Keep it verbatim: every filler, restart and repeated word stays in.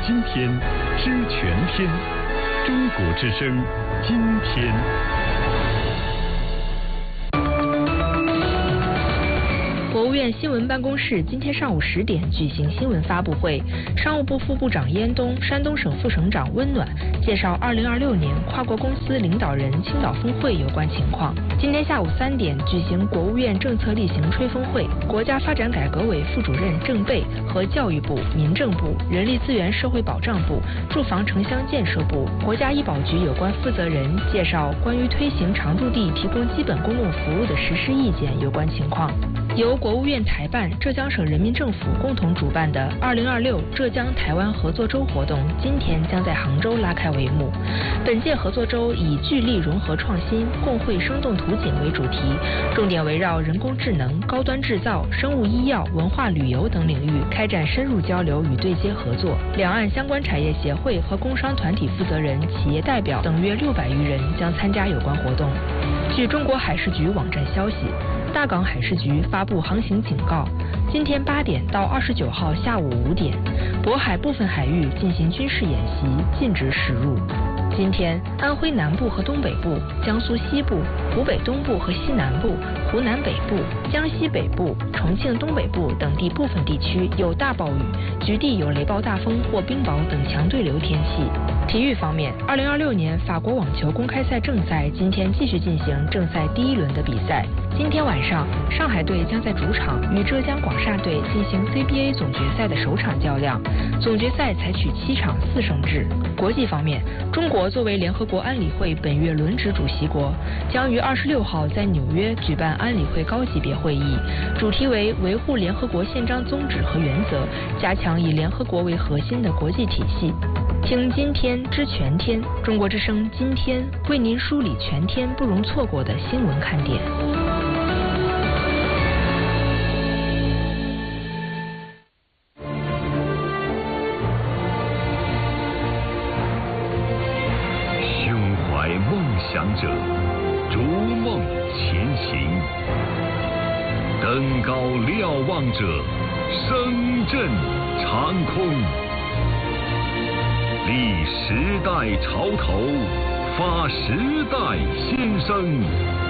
今天，知全天。中国之声，今天。 国务院新闻办公室今天上午十点举行新闻发布会，商务部副部长燕东、山东省副省长温暖介绍二零二六年跨国公司领导人青岛峰会有关情况。今天下午三点举行国务院政策例行吹风会，国家发展改革委副主任郑贝和教育部、民政部、人力资源社会保障部、住房城乡建设部、国家医保局有关负责人介绍关于推行常住地提供基本公共服务的实施意见有关情况。由国务院台办、浙江省人民政府共同主办的二零二六浙江台湾合作周活动今天将在杭州拉开帷幕。本届合作周以聚力融合创新、共绘生动图景为主题，重点围绕人工智能、高端制造、生物医药、文化旅游等领域开展深入交流与对接合作。两岸相关产业协会和工商团体负责人、企业代表等约六百余人将参加有关活动。据中国海事局网站消息，大港海事局发布航行警告，今天八点到二十九号下午五点，渤海部分海域进行军事演习，禁止驶入。今天，安徽南部和东北部、江苏西部、湖北东部和西南部、湖南北部、江西北部、重庆东北部等地部分地区有大暴雨，局地有雷暴大风或冰雹等强对流天气。体育方面，二零二六年法国网球公开赛正赛今天继续进行正赛第一轮的比赛。今天晚上，上海队将在主场与浙江广厦队进行 C B A 总决赛的首场较量。总决赛采取七场四胜制。国际方面，中国作为联合国安理会本月轮值主席国，将于二十六号在纽约举办安理会高级别会议，主题为维护联合国宪章宗旨和原则，加强以联合国为核心的国际体系。听今天知全天，中国之声今天为您梳理全天不容错过的新闻看点。 胸怀梦想者，逐梦前行；登高瞭望者，声震长空。立时代潮头，发时代先声。